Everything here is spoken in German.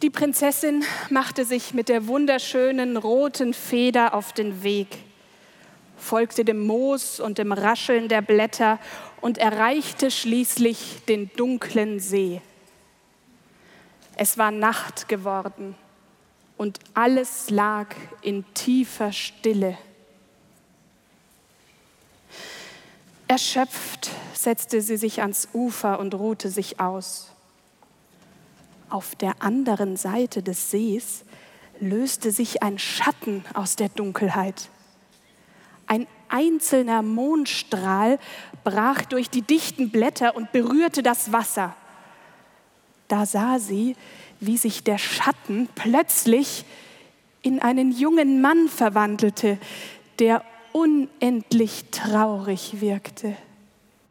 Die Prinzessin machte sich mit der wunderschönen roten Feder auf den Weg, folgte dem Moos und dem Rascheln der Blätter und erreichte schließlich den dunklen See. Es war Nacht geworden und alles lag in tiefer Stille. Erschöpft setzte sie sich ans Ufer und ruhte sich aus. Auf der anderen Seite des Sees löste sich ein Schatten aus der Dunkelheit. Ein einzelner Mondstrahl brach durch die dichten Blätter und berührte das Wasser. Da sah sie, wie sich der Schatten plötzlich in einen jungen Mann verwandelte, der unendlich traurig wirkte.